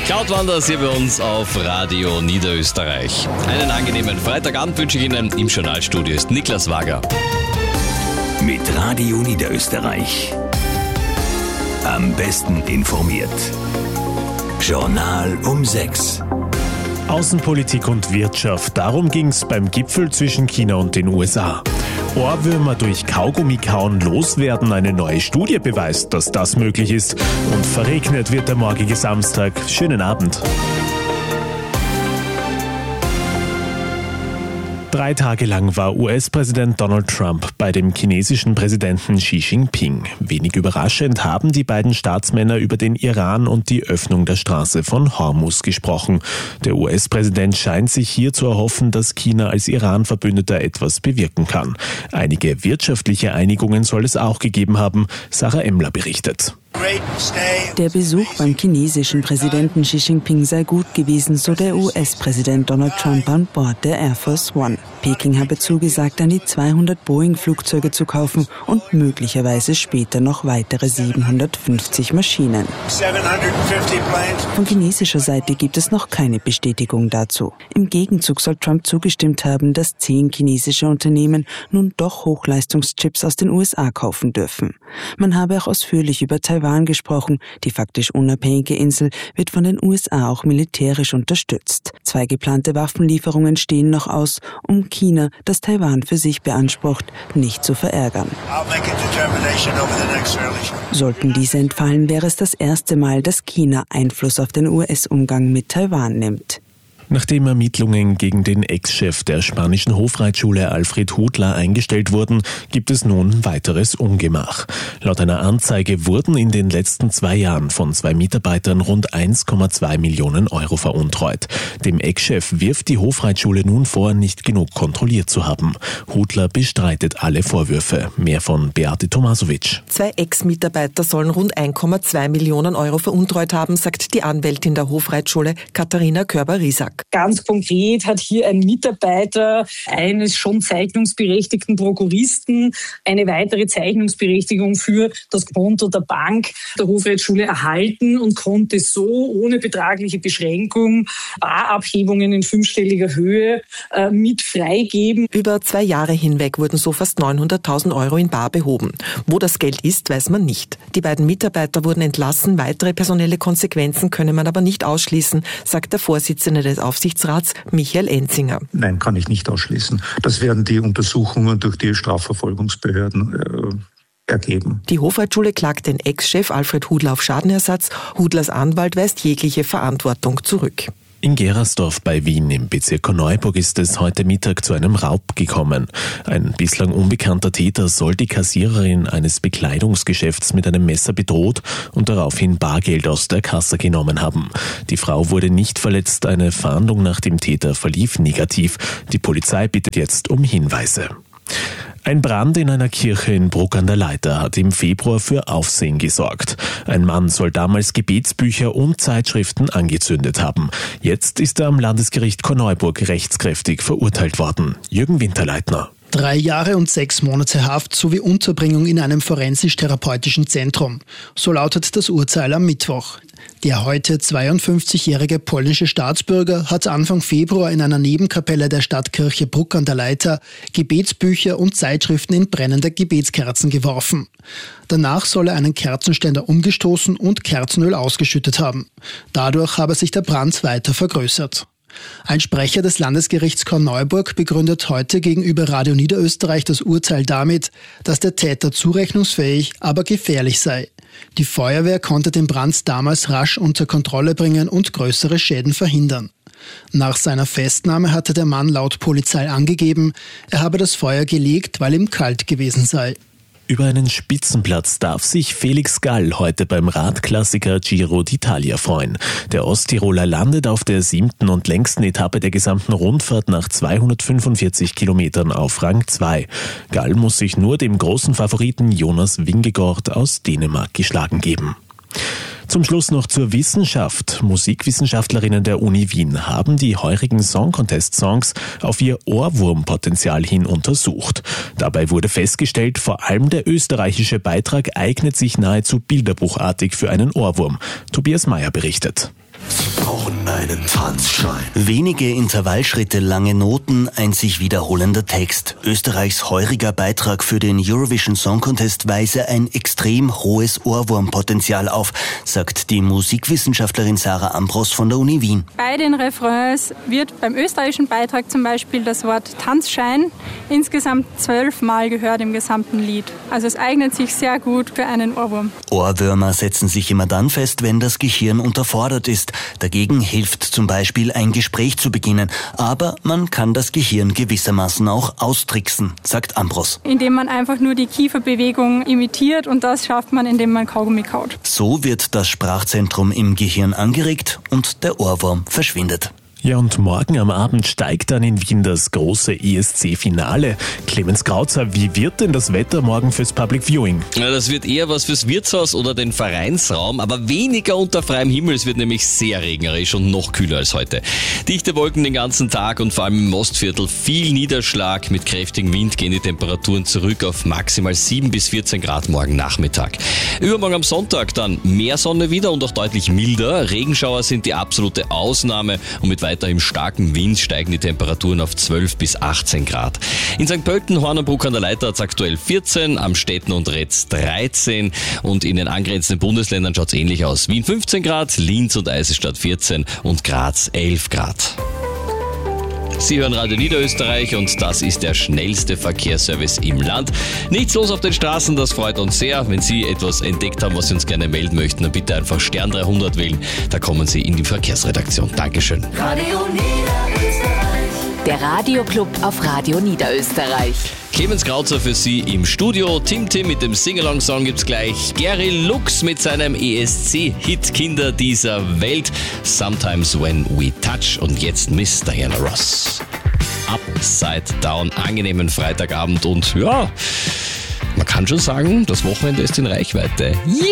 Cloud Wonders hier bei uns auf Radio Niederösterreich. Einen angenehmen Freitagabend wünsche ich Ihnen. Im Journalstudio ist Niklas Wager. Mit Radio Niederösterreich. Am besten informiert. Journal um 6. Außenpolitik und Wirtschaft, darum ging es beim Gipfel zwischen China und den USA. Ohrwürmer durch Kaugummi kauen loswerden, eine neue Studie beweist, dass das möglich ist. Und verregnet wird der morgige Samstag. Schönen Abend. 3 Tage lang war US-Präsident Donald Trump bei dem chinesischen Präsidenten Xi Jinping. Wenig überraschend haben die beiden Staatsmänner über den Iran und die Öffnung der Straße von Hormuz gesprochen. Der US-Präsident scheint sich hier zu erhoffen, dass China als Iran-Verbündeter etwas bewirken kann. Einige wirtschaftliche Einigungen soll es auch gegeben haben. Sarah Emmler berichtet. Der Besuch beim chinesischen Präsidenten Xi Jinping sei gut gewesen, so der US-Präsident Donald Trump an Bord der Air Force One. Peking habe zugesagt, an die 200 Boeing-Flugzeuge zu kaufen und möglicherweise später noch weitere 750 Maschinen. Von chinesischer Seite gibt es noch keine Bestätigung dazu. Im Gegenzug soll Trump zugestimmt haben, dass 10 chinesische Unternehmen nun doch Hochleistungschips aus den USA kaufen dürfen. Man habe auch ausführlich über Taiwan gesprochen. Die faktisch unabhängige Insel wird von den USA auch militärisch unterstützt. 2 geplante Waffenlieferungen stehen noch aus, um China, das Taiwan für sich beansprucht, nicht zu verärgern. Sollten diese entfallen, wäre es das erste Mal, dass China Einfluss auf den US-Umgang mit Taiwan nimmt. Nachdem Ermittlungen gegen den Ex-Chef der spanischen Hofreitschule Alfred Hudler eingestellt wurden, gibt es nun weiteres Ungemach. Laut einer Anzeige wurden in den letzten 2 Jahren von 2 Mitarbeitern rund 1,2 Millionen Euro veruntreut. Dem Ex-Chef wirft die Hofreitschule nun vor, nicht genug kontrolliert zu haben. Hudler bestreitet alle Vorwürfe. Mehr von Beate Tomasovic. 2 Ex-Mitarbeiter sollen rund 1,2 Millionen Euro veruntreut haben, sagt die Anwältin der Hofreitschule Katharina Körber-Riesack. Ganz konkret hat hier ein Mitarbeiter eines schon zeichnungsberechtigten Prokuristen eine weitere Zeichnungsberechtigung für das Konto der Bank der Hofreitschule erhalten und konnte so ohne betragliche Beschränkung Barabhebungen in 5-stelliger Höhe mit freigeben. Über 2 Jahre hinweg wurden so fast 900.000 Euro in bar behoben. Wo das Geld ist, weiß man nicht. Die beiden Mitarbeiter wurden entlassen, weitere personelle Konsequenzen könne man aber nicht ausschließen, sagt der Vorsitzende des Aufsichtsrats Michael Enzinger. Nein, kann ich nicht ausschließen. Das werden die Untersuchungen durch die Strafverfolgungsbehörden ergeben. Die Hofreitschule klagt den Ex-Chef Alfred Hudler auf Schadenersatz. Hudlers Anwalt weist jegliche Verantwortung zurück. In Gerersdorf bei Wien im Bezirk Korneuburg ist es heute Mittag zu einem Raub gekommen. Ein bislang unbekannter Täter soll die Kassiererin eines Bekleidungsgeschäfts mit einem Messer bedroht und daraufhin Bargeld aus der Kasse genommen haben. Die Frau wurde nicht verletzt, eine Fahndung nach dem Täter verlief negativ. Die Polizei bittet jetzt um Hinweise. Ein Brand in einer Kirche in Bruck an der Leitha hat im Februar für Aufsehen gesorgt. Ein Mann soll damals Gebetsbücher und Zeitschriften angezündet haben. Jetzt ist er am Landesgericht Korneuburg rechtskräftig verurteilt worden. Jürgen Winterleitner. 3 Jahre und 6 Monate Haft sowie Unterbringung in einem forensisch-therapeutischen Zentrum. So lautet das Urteil am Mittwoch. Der heute 52-jährige polnische Staatsbürger hat Anfang Februar in einer Nebenkapelle der Stadtkirche Bruck an der Leitha Gebetsbücher und Zeitschriften in brennende Gebetskerzen geworfen. Danach soll er einen Kerzenständer umgestoßen und Kerzenöl ausgeschüttet haben. Dadurch habe sich der Brand weiter vergrößert. Ein Sprecher des Landesgerichts Korneuburg begründet heute gegenüber Radio Niederösterreich das Urteil damit, dass der Täter zurechnungsfähig, aber gefährlich sei. Die Feuerwehr konnte den Brand damals rasch unter Kontrolle bringen und größere Schäden verhindern. Nach seiner Festnahme hatte der Mann laut Polizei angegeben, er habe das Feuer gelegt, weil ihm kalt gewesen sei. Über einen Spitzenplatz darf sich Felix Gall heute beim Radklassiker Giro d'Italia freuen. Der Osttiroler landet auf der 7. und längsten Etappe der gesamten Rundfahrt nach 245 Kilometern auf Rang 2. Gall muss sich nur dem großen Favoriten Jonas Vingegaard aus Dänemark geschlagen geben. Zum Schluss noch zur Wissenschaft. Musikwissenschaftlerinnen der Uni Wien haben die heurigen Song-Contest-Songs auf ihr Ohrwurmpotenzial hin untersucht. Dabei wurde festgestellt, vor allem der österreichische Beitrag eignet sich nahezu bilderbuchartig für einen Ohrwurm. Tobias Meyer berichtet. brauchen einen Tanzschein. Wenige Intervallschritte, lange Noten, ein sich wiederholender Text. Österreichs heuriger Beitrag für den Eurovision Song Contest weise ein extrem hohes Ohrwurmpotenzial auf, sagt die Musikwissenschaftlerin Sarah Ambros von der Uni Wien. Bei den Refrains wird beim österreichischen Beitrag zum Beispiel das Wort Tanzschein insgesamt 12 Mal gehört im gesamten Lied. Also es eignet sich sehr gut für einen Ohrwurm. Ohrwürmer setzen sich immer dann fest, wenn das Gehirn unterfordert ist. Dagegen hilft zum Beispiel ein Gespräch zu beginnen. Aber man kann das Gehirn gewissermaßen auch austricksen, sagt Ambros. Indem man einfach nur die Kieferbewegung imitiert und das schafft man, indem man Kaugummi kaut. So wird das Sprachzentrum im Gehirn angeregt und der Ohrwurm verschwindet. Ja, und morgen am Abend steigt dann in Wien das große ESC-Finale. Clemens Krauzer, wie wird denn das Wetter morgen fürs Public Viewing? Ja, das wird eher was fürs Wirtshaus oder den Vereinsraum, aber weniger unter freiem Himmel. Es wird nämlich sehr regnerisch und noch kühler als heute. Dichte Wolken den ganzen Tag und vor allem im Ostviertel viel Niederschlag. Mit kräftigem Wind gehen die Temperaturen zurück auf maximal 7 bis 14 Grad morgen Nachmittag. Übermorgen am Sonntag dann mehr Sonne wieder und auch deutlich milder. Regenschauer sind die absolute Ausnahme und mit weiterhin starkem Wind steigen die Temperaturen auf 12 bis 18 Grad. In St. Pölten, Hornbruck an der Leiter hat es aktuell 14, am Stetten und Retz 13 und in den angrenzenden Bundesländern schaut es ähnlich aus. Wien 15 Grad, Linz und Eisenstadt 14 und Graz 11 Grad. Sie hören Radio Niederösterreich und das ist der schnellste Verkehrsservice im Land. Nichts los auf den Straßen, das freut uns sehr. Wenn Sie etwas entdeckt haben, was Sie uns gerne melden möchten, dann bitte einfach Stern 300 wählen. Da kommen Sie in die Verkehrsredaktion. Dankeschön. Radio Niederösterreich. Der Radioclub auf Radio Niederösterreich. Clemens Krauzer für Sie im Studio. Tim mit dem Singalong-Song gibt's gleich. Gary Lux mit seinem ESC-Hit Kinder dieser Welt. Sometimes When We Touch. Und jetzt Miss Diana Ross. Upside Down. Angenehmen Freitagabend und ja, man kann schon sagen, das Wochenende ist in Reichweite.